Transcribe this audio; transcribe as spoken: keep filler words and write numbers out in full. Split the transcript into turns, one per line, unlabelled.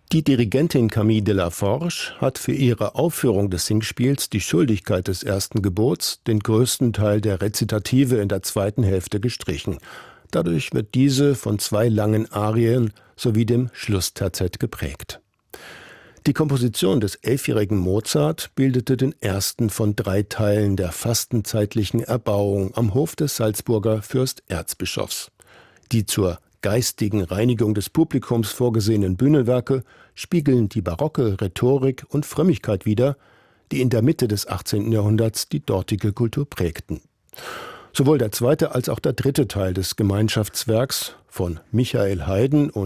Die Dirigentin Camille Delaforge hat für ihre Aufführung des Singspiels Die Schuldigkeit des ersten Gebots den größten Teil der Rezitative in der zweiten Hälfte gestrichen. Dadurch wird diese von zwei langen Arien sowie dem Schlussterzett geprägt. Die Komposition des elfjährigen Mozart bildete den ersten von drei Teilen der fastenzeitlichen Erbauung am Hof des Salzburger Fürsterzbischofs. Die zur geistigen Reinigung des Publikums vorgesehenen Bühnenwerke spiegeln die barocke Rhetorik und Frömmigkeit wider, die in der Mitte des achtzehnten Jahrhunderts die dortige Kultur prägten. Sowohl der zweite als auch der dritte Teil des Gemeinschaftswerks von Michael Haydn und